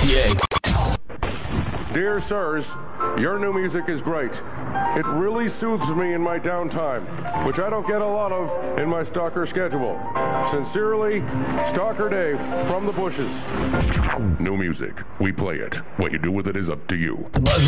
Dear sirs, your new music is great. It really soothes me in my downtime, which I don't get a lot of in my stalker schedule. Sincerely, Stalker Dave from the bushes. New music. We play it. What you do with it is up to you.